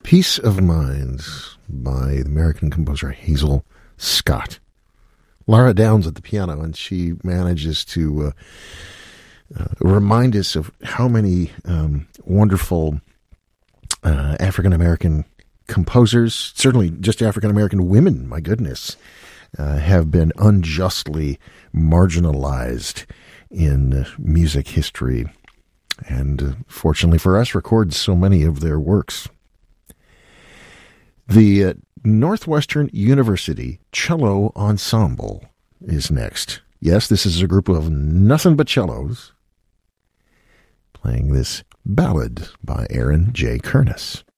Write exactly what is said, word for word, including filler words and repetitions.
Peace of Mind by the American composer Hazel Scott. Laura Downs at the piano, and she manages to uh, uh, remind us of how many um, wonderful uh, African-American composers, certainly just African-American women, my goodness, uh, have been unjustly marginalized in uh, music history, and uh, fortunately for us, records so many of their works. The uh, Northwestern University Cello Ensemble is next. Yes, this is a group of nothing but cellos playing this ballad by Aaron J. Kernis.